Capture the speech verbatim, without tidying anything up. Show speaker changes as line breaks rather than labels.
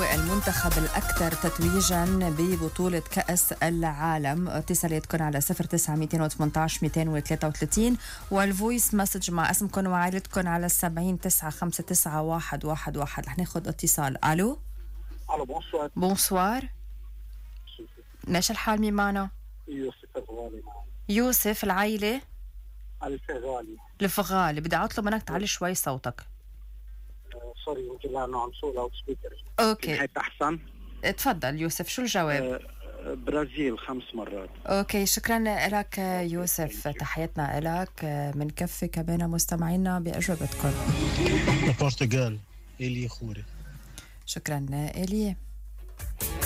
هو المنتخب الأكثر تتويجا ببطولة كأس العالم؟ اتصالاتكم على صفر تسعة مئتين وثمانية عشر مئتين وثلاثة وثلاثين والفويس مسج مع اسمكم وعائلتكم على سبعين تسعة خمسة تسعة واحد واحد واحد. رح ناخد اتصال. ألو
الو بونسوار.
بونسوار، ماشي الحال؟ مين معنا؟
يوسف الغالي.
يوسف، العائلة
الفغالي.
الفغالي. بدي أطلب منك تعلي شوي صوتك.
آه سوري يمكن لانه عم سوق لاود سبيكر.
اوكي
حيث احسن.
تفضل يوسف، شو الجواب؟
آه برازيل خمس مرات.
اوكي، شكرا لك يوسف، تحياتنا لك. من كفي كمان مستمعينا باجوبتكم.
البرتغال. إلي خوري.
شكرا إلي.